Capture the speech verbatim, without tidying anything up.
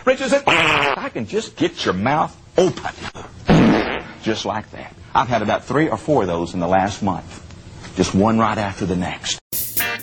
Richard said, I can just get your mouth open. Just like that. I've had about three or four of those in the last month. Just one right after the next.